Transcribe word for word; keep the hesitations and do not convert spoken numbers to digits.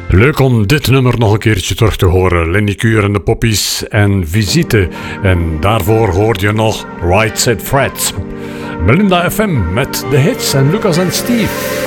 Leuk om dit nummer nog een keertje terug te horen. Lenny Kuur en de Poppies en Visite. En daarvoor hoorde je nog Right Said Fred. Melinda F M met de hits en Lucas en Steve.